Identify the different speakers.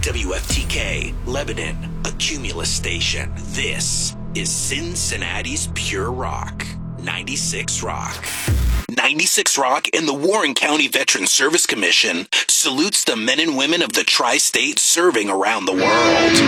Speaker 1: WFTK, Lebanon, a Cumulus station. This is Cincinnati's Pure Rock, 96 Rock. 96 Rock and the Warren County Veteran Service Commission salutes the men and women of the tri-state serving around the world.